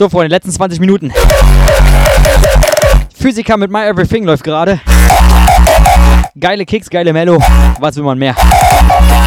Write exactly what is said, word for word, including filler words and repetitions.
So, Freunde, letzten zwanzig Minuten. Physiker mit My Everything läuft gerade. Geile Kicks, geile Mello. Was will man mehr?